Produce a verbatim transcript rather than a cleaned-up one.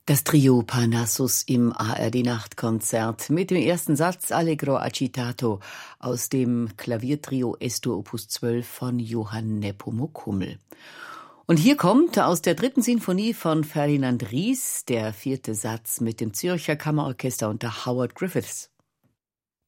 Das Trio Parnassus im A R D-Nachtkonzert mit dem ersten Satz Allegro agitato aus dem Klaviertrio Es-Dur Opus zwölf von Johann Nepomuk Hummel. Und hier kommt aus der dritten Sinfonie von Ferdinand Ries der vierte Satz mit dem Zürcher Kammerorchester unter Howard Griffiths.